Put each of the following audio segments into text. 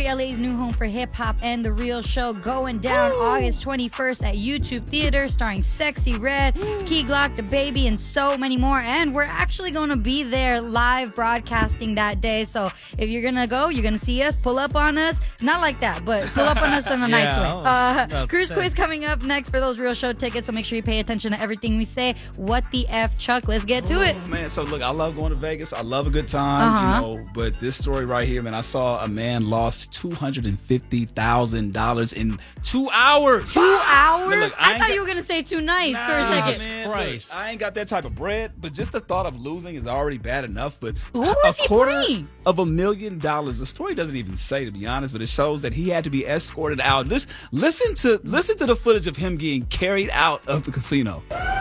LA's new home for hip-hop and The Real Show, going down August 21st at YouTube Theater, starring Sexy Red, Key Glock, DaBaby, and so many more. And we're actually going to be there live broadcasting that day. So if you're going to go, you're going to see us, pull up on us. Not like that, but pull up on us in a nice way. Cruise Quiz coming up next for those Real Show tickets, so make sure you pay attention to everything we say. What the F, Chuck? Let's get to it. Man, so look, I love going to Vegas. I love a good time, but this story right here, man, I saw a man lost $250,000 in 2 hours. 2 hours? Man, look, I thought you were going to say 2 nights for a second. Man, look, I ain't got that type of bread, but just the thought of losing is already bad enough. But what was he playing? $250,000. The story doesn't even say, to be honest, but it shows that he had to be escorted out. Listen to the footage of him getting carried out of the casino.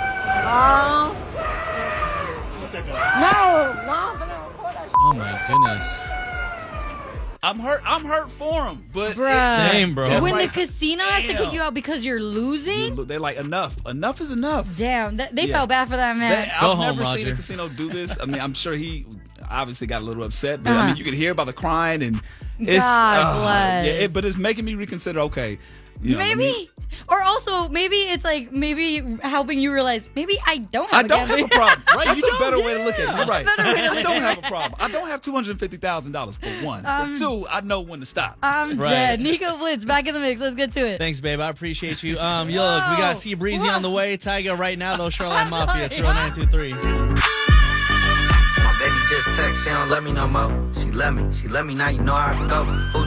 Oh my goodness. I'm hurt for him, but same, bro. When the casino has to kick you out because you're losing, they're like, enough is enough. Damn, they felt bad for that man. I've never seen a casino do this. I mean, I'm sure he obviously got a little upset, but I mean, you could hear about the crying, and it's but it's making me reconsider. Okay. Maybe. Or also, maybe it's like, maybe helping you realize, maybe I don't have a problem. Right? That's a better way to look at it. You're right. I don't have a problem. I don't have $250,000 for one. For two, I know when to stop. I'm dead. Nico Blitz, back in the mix. Let's get to it. Thanks, babe. I appreciate you. Look, we got C Breezy on the way. Tyga right now, though. Shoreline Mafia. It's 0923. Baby just text, she don't let me no more. She let me, now you know how I can go.